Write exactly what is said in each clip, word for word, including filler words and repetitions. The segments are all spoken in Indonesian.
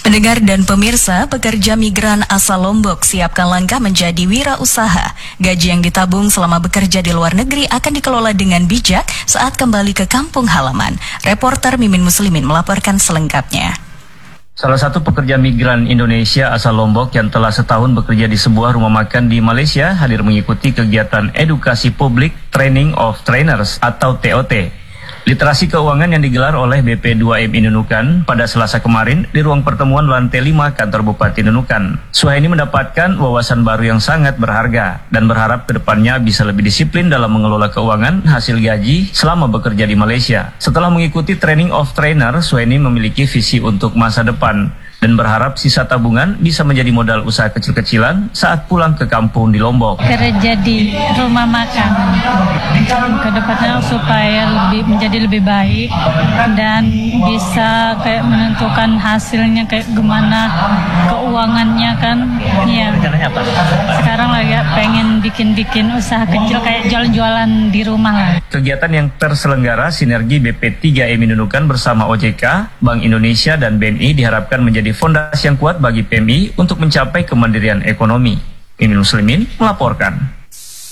Pendengar dan pemirsa, pekerja migran asal Lombok siapkan langkah menjadi wirausaha. Gaji yang ditabung selama bekerja di luar negeri akan dikelola dengan bijak saat kembali ke kampung halaman. Reporter Mimin Muslimin melaporkan selengkapnya. Salah satu pekerja migran Indonesia asal Lombok yang telah setahun bekerja di sebuah rumah makan di Malaysia hadir mengikuti kegiatan edukasi publik Training of Trainers atau T O T. Literasi keuangan yang digelar oleh B P dua M I Nunukan pada Selasa kemarin di ruang pertemuan lantai lima kantor Bupati Nunukan. Suhaini mendapatkan wawasan baru yang sangat berharga dan berharap kedepannya bisa lebih disiplin dalam mengelola keuangan hasil gaji selama bekerja di Malaysia. Setelah mengikuti Training of Trainer, Suhaini memiliki visi untuk masa depan dan berharap sisa tabungan bisa menjadi modal usaha kecil-kecilan saat pulang ke kampung di Lombok. Kerja di rumah makan kedepannya supaya lebih menjadi lebih baik dan bisa kayak menentukan hasilnya kayak gimana keuangannya kan. Ya. Sekarang lagi pengen bikin-bikin usaha kecil kayak jualan-jualan di rumah. Kegiatan yang terselenggara sinergi B P tiga M I Nunukan bersama O J K, Bank Indonesia dan B N I diharapkan menjadi fondasi yang kuat bagi P M I untuk mencapai kemandirian ekonomi. Mimin Muslimin melaporkan.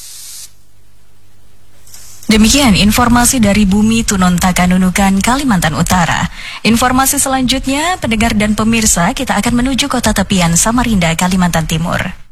Demikian informasi dari Bumi Tunontaka Nunukan, Kalimantan Utara. Informasi selanjutnya, pendengar dan pemirsa, kita akan menuju kota tepian Samarinda, Kalimantan Timur.